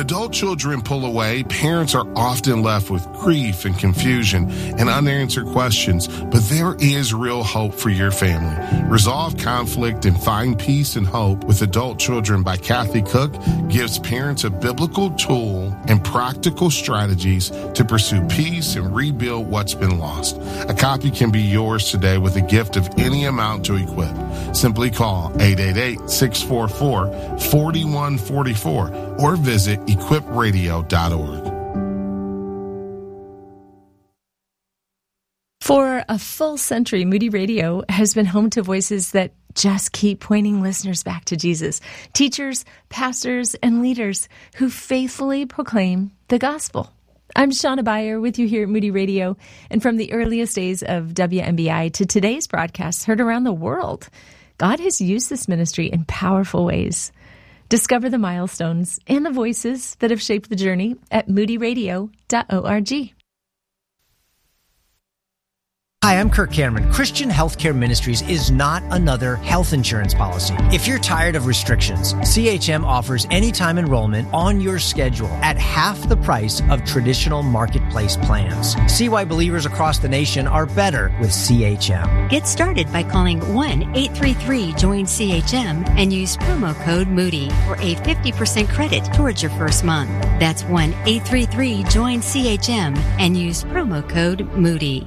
adult children pull away, parents are often left with grief and confusion and unanswered questions, but there is real hope for your family. Resolve conflict and find peace and hope with Adult Children by Kathy Cook gives parents a biblical tool and practical strategies to pursue peace and rebuild what's been lost. A copy can be yours today with a gift of any amount to equip. Simply call 888-644-4144 or visit equipradio.org. For a full century, Moody Radio has been home to voices that just keep pointing listeners back to Jesus. Teachers, pastors, and leaders who faithfully proclaim the gospel. I'm Shauna Beyer with you here at Moody Radio, and from the earliest days of WMBI to today's broadcasts heard around the world, God has used this ministry in powerful ways. Discover the milestones and the voices that have shaped the journey at moodyradio.org. Hi, I'm Kirk Cameron. Christian Healthcare Ministries is not another health insurance policy. If you're tired of restrictions, CHM offers anytime enrollment on your schedule at half the price of traditional marketplace plans. See why believers across the nation are better with CHM. Get started by calling 1-833-JOIN-CHM and use promo code Moody for a 50% credit towards your first month. That's 1-833-JOIN-CHM and use promo code Moody.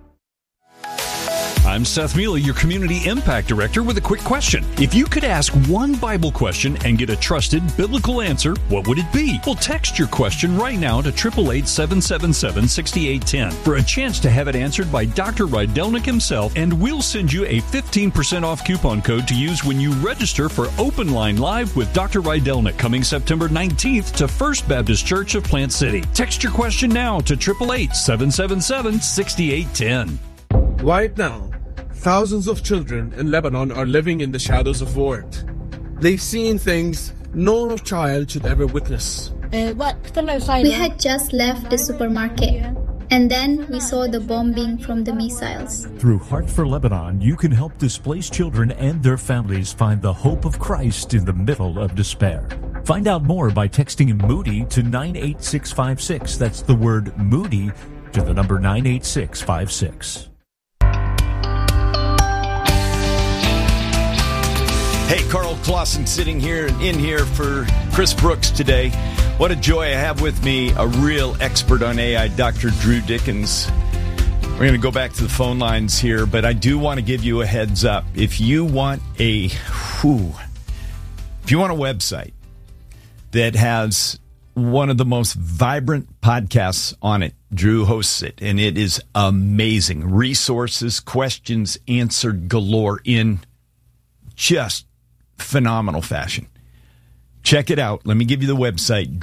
I'm Seth Mealy, your Community Impact Director, with a quick question. If you could ask one Bible question and get a trusted biblical answer, what would it be? Well, text your question right now to 888-777-6810 for a chance to have it answered by Dr. Rydelnik himself, and we'll send you a 15% off coupon code to use when you register for Open Line Live with Dr. Rydelnik coming September 19th to First Baptist Church of Plant City. Text your question now to 888-777-6810. Right now, thousands of children in Lebanon are living in the shadows of war. They've seen things no child should ever witness. We had just left the supermarket, and then we saw the bombing from the missiles. Through Heart for Lebanon, you can help displaced children and their families find the hope of Christ in the middle of despair. Find out more by texting Moody to 98656. That's the word Moody to the number 98656. Hey, Carl Clausen sitting in here for Chris Brooks today. What a joy I have with me a real expert on AI, Dr. Drew Dickens. We're going to go back to the phone lines here, but I do want to give you a heads up. If you want a website that has one of the most vibrant podcasts on it, Drew hosts it, and it is amazing. Resources, questions answered galore in just phenomenal fashion. Check it out. Let me give you the website,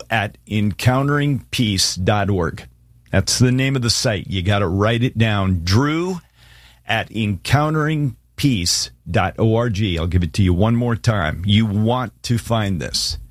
drew@encounteringpeace.org. That's the name of the site. You got to write it down. drew@encounteringpeace.org. I'll give it to you one more time. You want to find this.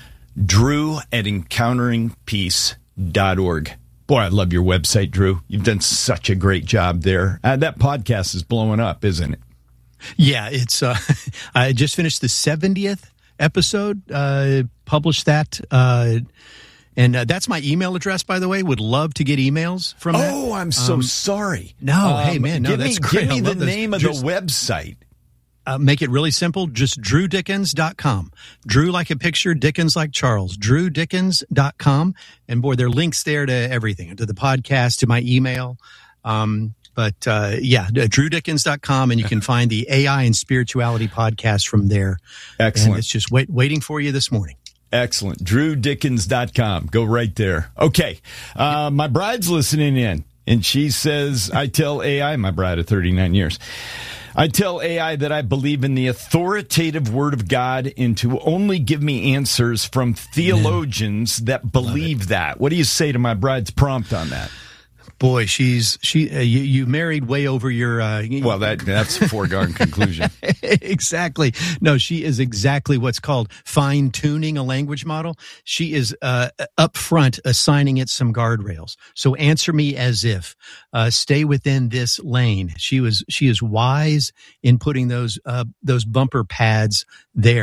drew@encounteringpeace.org. Boy, I love your website, Drew. You've done such a great job there. That podcast is blowing up, isn't it? Yeah, it's. I just finished the 70th episode. Published that, and that's my email address. By the way, would love to get emails from that. Oh, I'm so sorry. No, hey man, no, that's great. Give me the name of the website. Make it really simple. Just drewdickens.com. Drew like a picture, Dickens like Charles. drewdickens.com, and boy, there are links there to everything, to the podcast, to my email. drewdickens.com, and you can find the AI and Spirituality podcast from there. Excellent. And it's just waiting for you this morning. Excellent. drewdickens.com. Go right there. Okay. My bride's listening in, and she says, I tell AI, my bride of 39 years, I tell AI that I believe in the authoritative word of God and to only give me answers from theologians that believe that. What do you say to my bride's prompt on that? Boy, you married way over your. Well, that's a foregone conclusion. Exactly. No, she is exactly what's called fine tuning a language model. She is up front assigning it some guardrails. So answer me as if, stay within this lane. She is wise in putting those bumper pads there.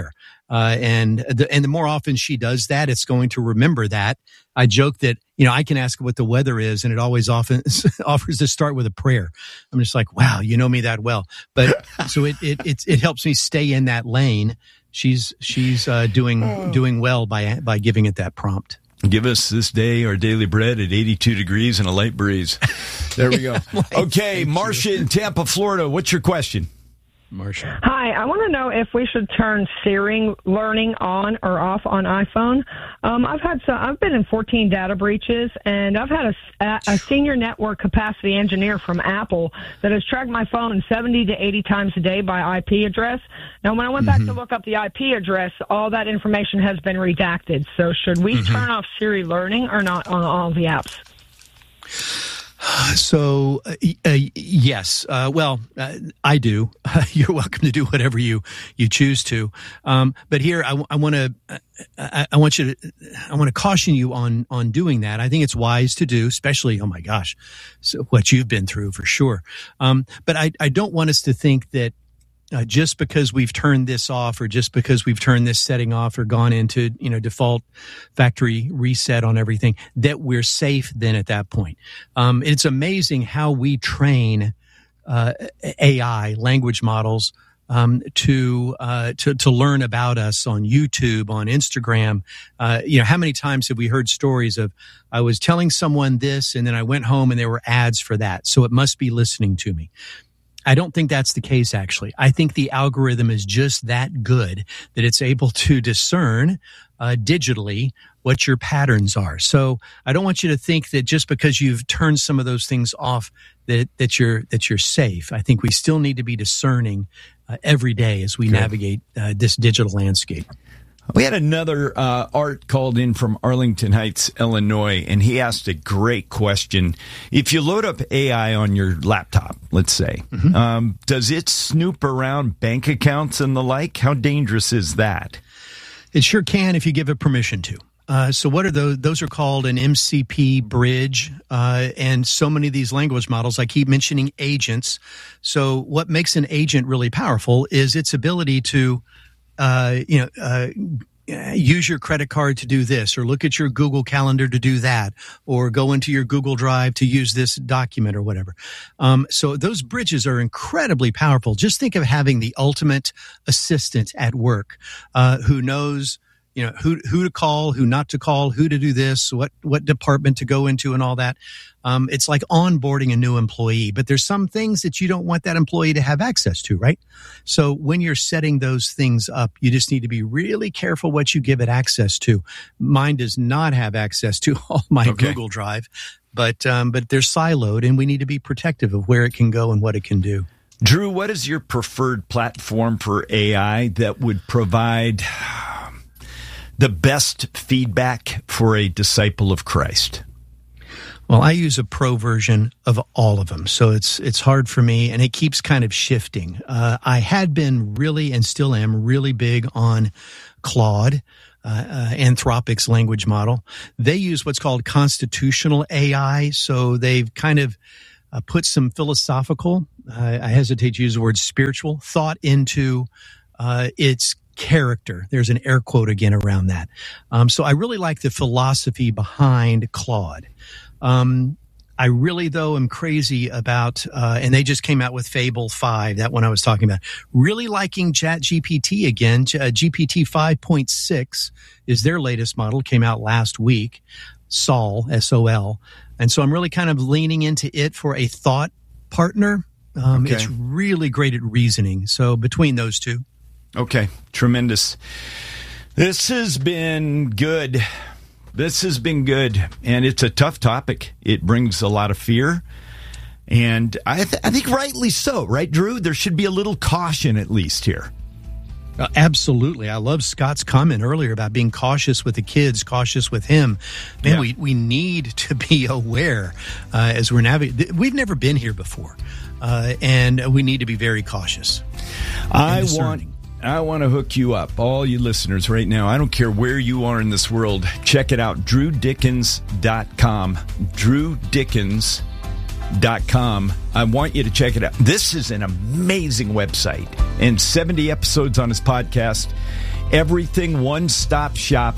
And the more often she does that, it's going to remember that. I joke that, I can ask what the weather is, and it always often offers to start with a prayer. I'm just like, wow, you know me that well. But so it helps me stay in that lane. She's doing well by giving it that prompt. Give us this day our daily bread at 82 degrees and a light breeze. There we go. Okay, Marcia in Tampa, Florida. What's your question? Marcia. Hi, I want to know if we should turn Siri learning on or off on iPhone. I've been in 14 data breaches, and I've had a senior network capacity engineer from Apple that has tracked my phone 70 to 80 times a day by IP address. Now, when I went back to look up the IP address, all that information has been redacted. So should we turn off Siri learning or not on all the apps? So, yes. I do. You're welcome to do whatever you choose to. But here, I want to caution you on doing that. I think it's wise to do, especially, oh my gosh, so what you've been through for sure. But I don't want us to think that just because we've turned this off or just because we've turned this setting off or gone into, default factory reset on everything, that we're safe then at that point. It's amazing how we train AI language models to learn about us on YouTube, on Instagram. How many times have we heard stories of, I was telling someone this and then I went home and there were ads for that, so it must be listening to me. I don't think that's the case, actually. I think the algorithm is just that good that it's able to discern digitally what your patterns are. So I don't want you to think that just because you've turned some of those things off that you're safe. I think we still need to be discerning every day as we navigate this digital landscape. We had another Art called in from Arlington Heights, Illinois, and he asked a great question. If you load up AI on your laptop, let's say, does it snoop around bank accounts and the like? How dangerous is that? It sure can if you give it permission to. So what are those? Those are called an MCP bridge. And so many of these language models, I keep mentioning agents. So what makes an agent really powerful is its ability to use your credit card to do this, or look at your Google Calendar to do that, or go into your Google Drive to use this document or whatever. So those bridges are incredibly powerful. Just think of having the ultimate assistant at work, who knows, who to call, who not to call, who to do this, what department to go into and all that. It's like onboarding a new employee, but there's some things that you don't want that employee to have access to, right? So when you're setting those things up, you just need to be really careful what you give it access to. Mine does not have access to all my Google Drive, but they're siloed, and we need to be protective of where it can go and what it can do. Drew, what is your preferred platform for AI that would provide the best feedback for a disciple of Christ? Well, I use a pro version of all of them, so it's hard for me, and it keeps kind of shifting. I had been really, and still am, really big on Claude, Anthropic's language model. They use what's called constitutional AI, so they've kind of put some philosophical, I hesitate to use the word spiritual, thought into its character. There's an air quote again around that. So I really like the philosophy behind Claude. I really, though, am crazy about, and they just came out with Fable 5, that one I was talking about. Really liking ChatGPT again. GPT 5.6 is their latest model, came out last week. Sol, S-O-L. And so I'm really kind of leaning into it for a thought partner. It's really great at reasoning. So between those two. Okay, tremendous. This has been good. And it's a tough topic. It brings a lot of fear. And I think rightly so, right, Drew? There should be a little caution at least here. Absolutely. I love Scott's comment earlier about being cautious with the kids, cautious with him. Man, we need to be aware as we're navigating. We've never been here before, and we need to be very cautious. I want to hook you up, all you listeners right now. I don't care where you are in this world. Check it out, drewdickens.com. drewdickens.com. I want you to check it out. This is an amazing website and 70 episodes on his podcast. Everything one-stop shop,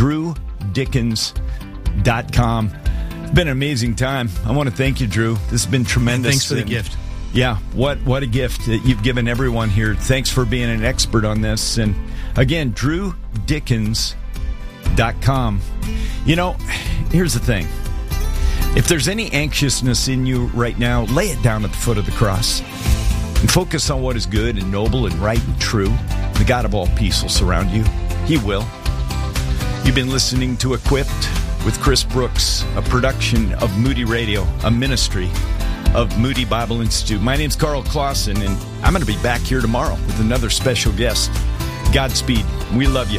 DrewDickens.com. It's been an amazing time. I want to thank you, Drew. This has been tremendous. Thanks for the gift. Yeah, what a gift that you've given everyone here. Thanks for being an expert on this. And again, DrewDickens.com. You know, here's the thing. If there's any anxiousness in you right now, lay it down at the foot of the cross and focus on what is good and noble and right and true. The God of all peace will surround you. He will. You've been listening to Equipped with Chris Brooks, a production of Moody Radio, a ministry of Moody Bible Institute. My name's Carl Clausen, and I'm going to be back here tomorrow with another special guest. Godspeed. We love you.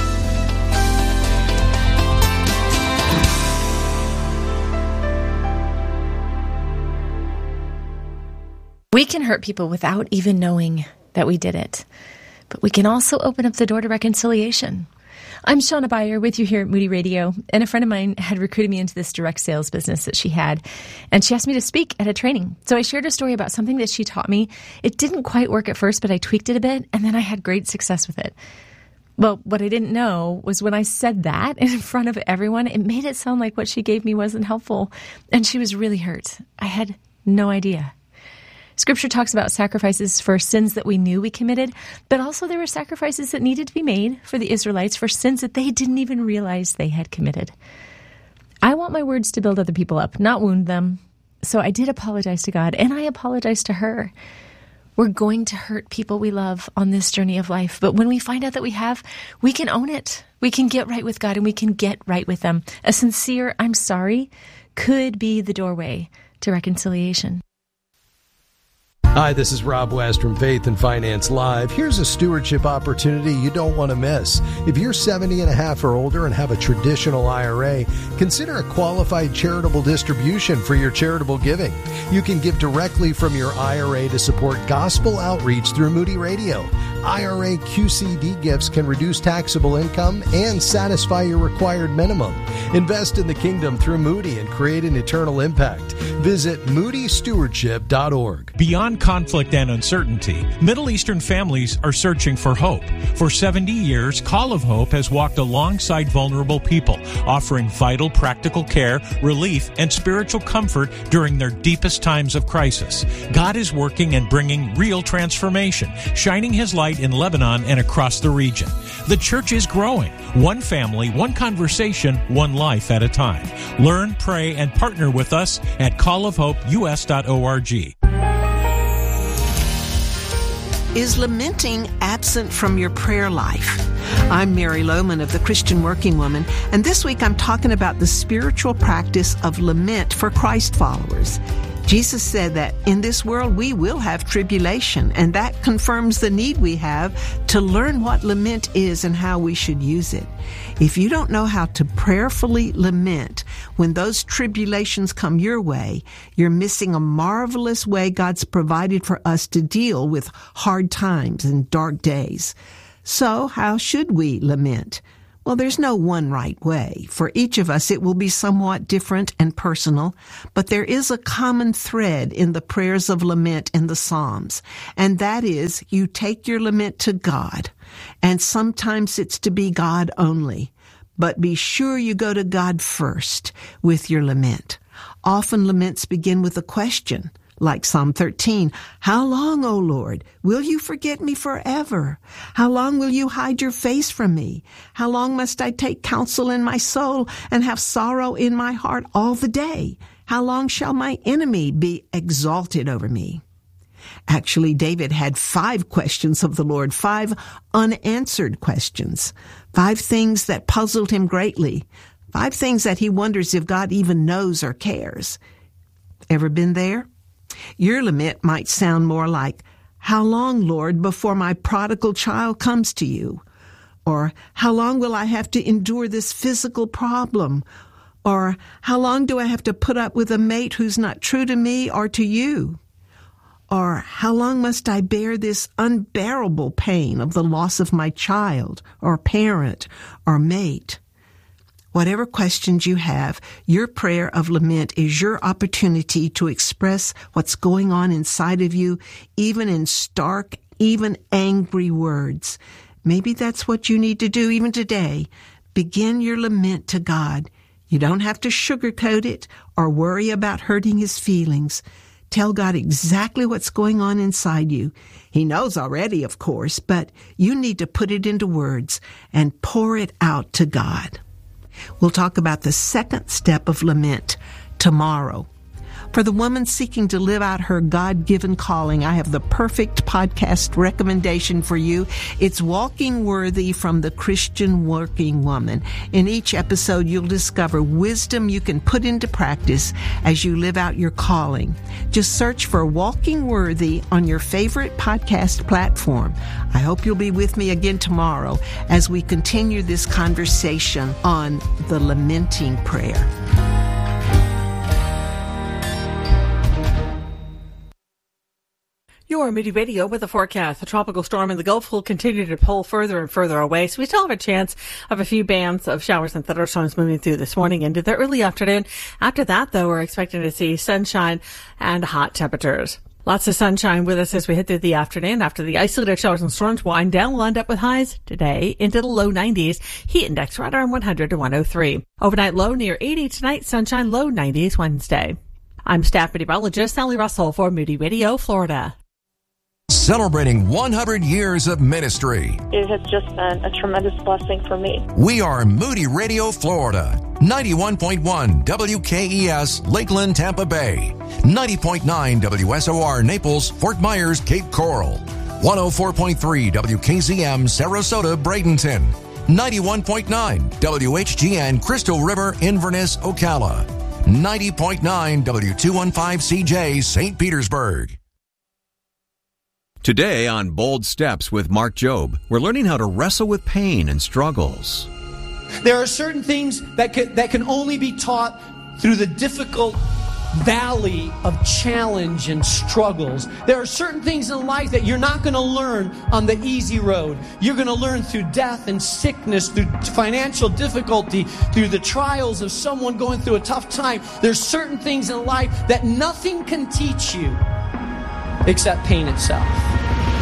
We can hurt people without even knowing that we did it. But we can also open up the door to reconciliation. I'm Shauna Beyer with you here at Moody Radio, and a friend of mine had recruited me into this direct sales business that she had, and she asked me to speak at a training. So I shared a story about something that she taught me. It didn't quite work at first, but I tweaked it a bit, and then I had great success with it. Well, what I didn't know was when I said that in front of everyone, it made it sound like what she gave me wasn't helpful, and she was really hurt. I had no idea. Scripture talks about sacrifices for sins that we knew we committed, but also there were sacrifices that needed to be made for the Israelites for sins that they didn't even realize they had committed. I want my words to build other people up, not wound them. So I did apologize to God, and I apologized to her. We're going to hurt people we love on this journey of life, but when we find out that we have, we can own it. We can get right with God, and we can get right with them. A sincere "I'm sorry" could be the doorway to reconciliation. Hi, this is Rob West from Faith and Finance Live. Here's a stewardship opportunity you don't want to miss. If you're 70 and a half or older and have a traditional IRA, consider a qualified charitable distribution for your charitable giving. You can give directly from your IRA to support gospel outreach through Moody Radio. IRA QCD gifts can reduce taxable income and satisfy your required minimum. Invest in the kingdom through Moody and create an eternal impact. Visit moodystewardship.org. Beyond conflict and uncertainty, Middle Eastern families are searching for hope. For 70 years, Call of Hope has walked alongside vulnerable people, offering vital practical care, relief, and spiritual comfort during their deepest times of crisis. God is working and bringing real transformation, shining His light in Lebanon and across the region. The church is growing, one family, one conversation, one life at a time. Learn, pray, and partner with us at callofhopeus.org. Is lamenting absent from your prayer life? I'm Mary Lohman of the Christian Working Woman, and this week I'm talking about the spiritual practice of lament for Christ followers. Jesus said that in this world we will have tribulation, and that confirms the need we have to learn what lament is and how we should use it. If you don't know how to prayerfully lament when those tribulations come your way, you're missing a marvelous way God's provided for us to deal with hard times and dark days. So how should we lament? Well, there's no one right way. For each of us, it will be somewhat different and personal, but there is a common thread in the prayers of lament in the Psalms, and that is you take your lament to God, and sometimes it's to be God only, but be sure you go to God first with your lament. Often laments begin with a question. Like Psalm 13, how long, O Lord, will you forget me forever? How long will you hide your face from me? How long must I take counsel in my soul and have sorrow in my heart all the day? How long shall my enemy be exalted over me? Actually, David had 5 questions of the Lord, 5 unanswered questions, 5 things that puzzled him greatly, 5 things that he wonders if God even knows or cares. Ever been there? Your lament might sound more like, how long, Lord, before my prodigal child comes to you? Or, how long will I have to endure this physical problem? Or, how long do I have to put up with a mate who's not true to me or to you? Or, how long must I bear this unbearable pain of the loss of my child or parent or mate? Whatever questions you have, your prayer of lament is your opportunity to express what's going on inside of you, even in stark, even angry words. Maybe that's what you need to do even today. Begin your lament to God. You don't have to sugarcoat it or worry about hurting his feelings. Tell God exactly what's going on inside you. He knows already, of course, but you need to put it into words and pour it out to God. We'll talk about the second step of lament tomorrow. For the woman seeking to live out her God-given calling, I have the perfect podcast recommendation for you. It's Walking Worthy from the Christian Working Woman. In each episode, you'll discover wisdom you can put into practice as you live out your calling. Just search for Walking Worthy on your favorite podcast platform. I hope you'll be with me again tomorrow as we continue this conversation on the lamenting prayer. Your Moody Radio with a forecast. The tropical storm in the Gulf will continue to pull further and further away, so we still have a chance of a few bands of showers and thunderstorms moving through this morning into the early afternoon. After that, though, we're expecting to see sunshine and hot temperatures. Lots of sunshine with us as we head through the afternoon. After the isolated showers and storms wind down, we'll end up with highs today into the low 90s. Heat index right around 100 to 103. Overnight low near 80 tonight. Sunshine low 90s Wednesday. I'm staff meteorologist Sally Russell for Moody Radio, Florida. Celebrating 100 years of ministry. It has just been a tremendous blessing for me. We are Moody Radio, Florida. 91.1 WKES, Lakeland, Tampa Bay. 90.9 WSOR, Naples, Fort Myers, Cape Coral. 104.3 WKZM, Sarasota, Bradenton. 91.9 WHGN, Crystal River, Inverness, Ocala. 90.9 W215CJ, St. Petersburg. Today on Bold Steps with Mark Jobe, we're learning how to wrestle with pain and struggles. There are certain things that can only be taught through the difficult valley of challenge and struggles. There are certain things in life that you're not going to learn on the easy road. You're going to learn through death and sickness, through financial difficulty, through the trials of someone going through a tough time. There's certain things in life that nothing can teach you except pain itself.